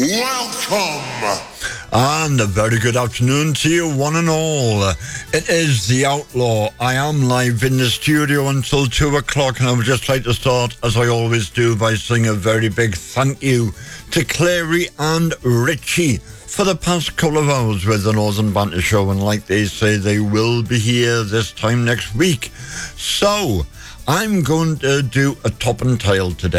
Welcome! And a very good afternoon to you, one and all. It is The Outlaw. I am live in the studio until 2 o'clock, and I would just like to start, as I always do, by saying a very big thank you to Clary and Richie for the past couple of hours with the Northern Banter Show, and like they say, they will be here this time next week. So, I'm going to do a top and tail today.